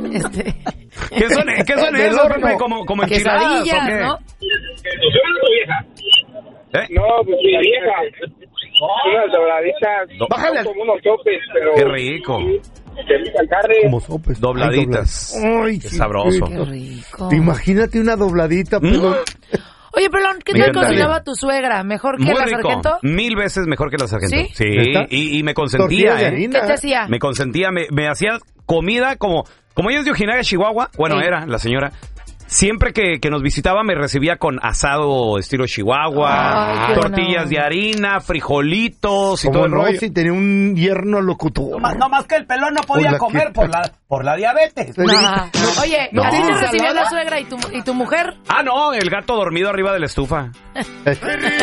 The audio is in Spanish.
¿Qué son esos, Pepe? ¿Como enchiladas o qué? ¿No? ¿Tu suegra o tu vieja? No, pues la vieja. Unas dobladitas. Bájale. Como unos sopes, pero... Qué rico. Como sopes. Dobladitas. Ay, qué sabroso. Qué rico. Imagínate una dobladita, pelón. Oye, Pelón, ¿qué tal cocinaba tu suegra? ¿Mejor que la sargento? 1000 veces mejor que la sargento. ¿Sí? Y me consentía, ¿Qué te hacía? Me consentía, me hacía comida como ella es de Ojinaga, Chihuahua. Bueno, era la señora. Siempre que nos visitaba me recibía con asado estilo Chihuahua, tortillas de harina, frijolitos y todo el rollo. Y tenía un yerno locutor. No más que el Pelón no podía comer por la diabetes. Oye, ¿a ti te recibía la suegra y tu mujer? Ah, no, el gato dormido arriba de la estufa.